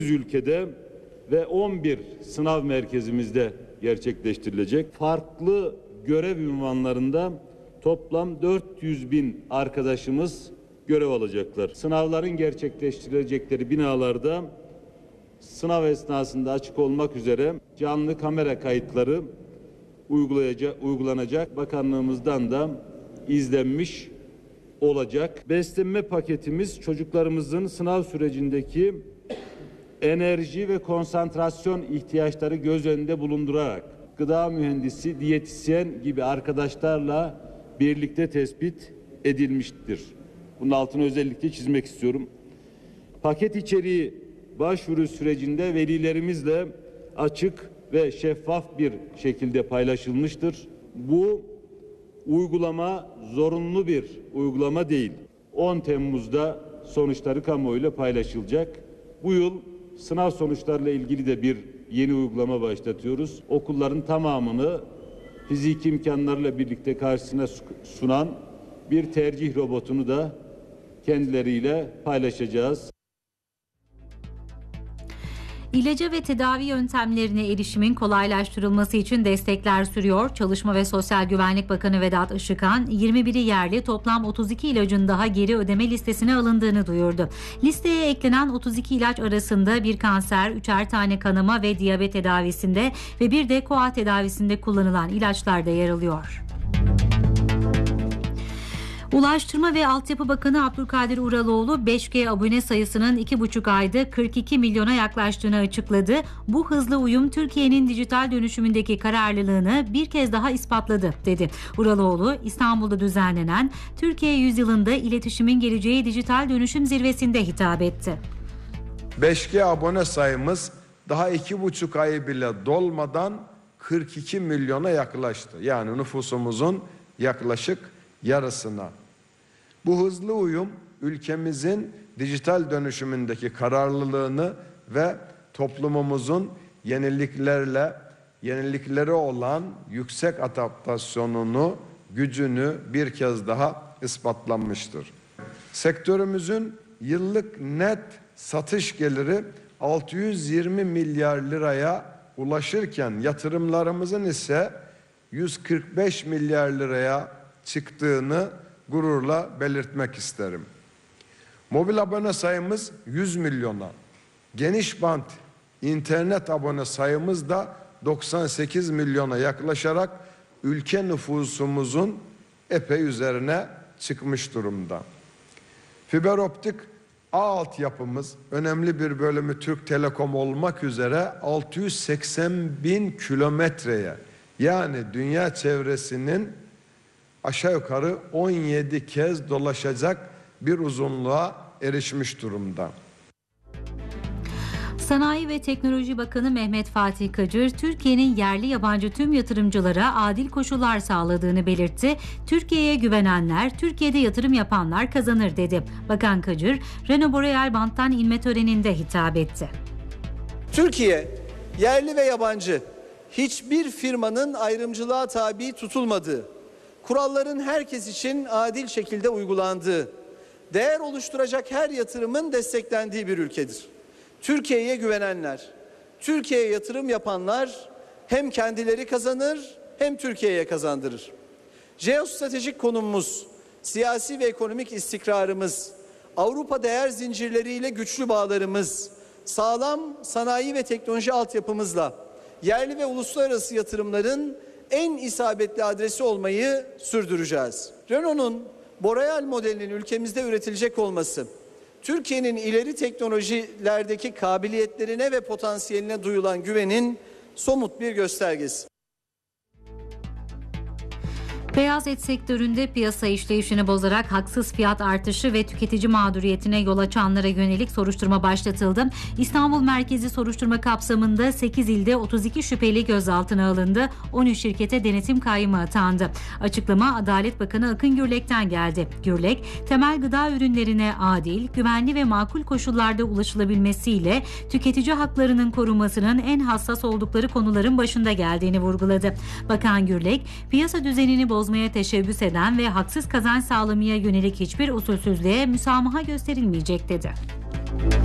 ülkede ve 11 sınav merkezimizde gerçekleştirilecek. Farklı görev ünvanlarında toplam 400 bin arkadaşımız görev alacaklar. Sınavların gerçekleştirilecekleri binalarda sınav esnasında açık olmak üzere canlı kamera kayıtları uygulanacak. Bakanlığımızdan da izlenmiş olacak. Beslenme paketimiz çocuklarımızın sınav sürecindeki enerji ve konsantrasyon ihtiyaçları göz önünde bulundurarak gıda mühendisi, diyetisyen gibi arkadaşlarla birlikte tespit edilmiştir. Bunun altını özellikle çizmek istiyorum. Paket içeriği başvuru sürecinde velilerimizle açık ve şeffaf bir şekilde paylaşılmıştır. Bu uygulama zorunlu bir uygulama değil. 10 Temmuz'da sonuçları kamuoyuyla paylaşılacak. Bu yıl sınav sonuçlarıyla ilgili de bir yeni uygulama başlatıyoruz. Okulların tamamını fiziki imkanlarla birlikte karşısına sunan bir tercih robotunu da kendileriyle paylaşacağız. İlaca ve tedavi yöntemlerine erişimin kolaylaştırılması için destekler sürüyor. Çalışma ve Sosyal Güvenlik Bakanı Vedat Işıkhan, 21'i yerli toplam 32 ilacın daha geri ödeme listesine alındığını duyurdu. Listeye eklenen 32 ilaç arasında bir kanser, 3'er tane kanama ve diyabet tedavisinde ve bir de koa tedavisinde kullanılan ilaçlar da yer alıyor. Ulaştırma ve Altyapı Bakanı Abdülkadir Uraloğlu 5G abone sayısının 2,5 ayda 42 milyona yaklaştığını açıkladı. Bu hızlı uyum Türkiye'nin dijital dönüşümündeki kararlılığını bir kez daha ispatladı, dedi. Uraloğlu, İstanbul'da düzenlenen Türkiye Yüzyılında İletişimin Geleceği Dijital Dönüşüm Zirvesi'nde hitap etti. 5G abone sayımız daha 2,5 ayı bile dolmadan 42 milyona yaklaştı. Yani nüfusumuzun yaklaşık yarısına. Bu hızlı uyum ülkemizin dijital dönüşümündeki kararlılığını ve toplumumuzun yeniliklere olan yüksek adaptasyonunu, gücünü bir kez daha ispatlanmıştır. Sektörümüzün yıllık net satış geliri 620 milyar liraya ulaşırken yatırımlarımızın ise 145 milyar liraya çıktığını gururla belirtmek isterim. Mobil abone sayımız 100 milyona, geniş bant internet abone sayımız da 98 milyona yaklaşarak ülke nüfusumuzun epey üzerine çıkmış durumda. Fiber optik ağ altyapımız, önemli bir bölümü Türk Telekom olmak üzere 680 bin kilometreye, yani dünya çevresinin aşağı yukarı 17 kez dolaşacak bir uzunluğa erişmiş durumda. Sanayi ve Teknoloji Bakanı Mehmet Fatih Kacır, Türkiye'nin yerli yabancı tüm yatırımcılara adil koşullar sağladığını belirtti. Türkiye'ye güvenenler, Türkiye'de yatırım yapanlar kazanır, dedi. Bakan Kacır, Renault Boreal banttan inme töreninde hitap etti. Türkiye, yerli ve yabancı hiçbir firmanın ayrımcılığa tabi tutulmadığı, kuralların herkes için adil şekilde uygulandığı, değer oluşturacak her yatırımın desteklendiği bir ülkedir. Türkiye'ye güvenenler, Türkiye'ye yatırım yapanlar hem kendileri kazanır hem Türkiye'ye kazandırır. Jeostratejik konumumuz, siyasi ve ekonomik istikrarımız, Avrupa değer zincirleriyle güçlü bağlarımız, sağlam sanayi ve teknoloji altyapımızla yerli ve uluslararası yatırımların en isabetli adresi olmayı sürdüreceğiz. Renault'un Boreal modelinin ülkemizde üretilecek olması, Türkiye'nin ileri teknolojilerdeki kabiliyetlerine ve potansiyeline duyulan güvenin somut bir göstergesi. Beyaz et sektöründe piyasa işleyişini bozarak haksız fiyat artışı ve tüketici mağduriyetine yol açanlara yönelik soruşturma başlatıldı. İstanbul merkezi soruşturma kapsamında 8 ilde 32 şüpheli gözaltına alındı. 13 şirkete denetim kayyımı atandı. Açıklama Adalet Bakanı Akın Gürlek'ten geldi. Gürlek, temel gıda ürünlerine adil, güvenli ve makul koşullarda ulaşılabilmesiyle tüketici haklarının korunmasının en hassas oldukları konuların başında geldiğini vurguladı. Bakan Gürlek, piyasa düzenini bozmaya teşebbüs eden ve haksız kazanç sağlamaya yönelik hiçbir usulsüzlüğe müsamaha gösterilmeyecek, dedi.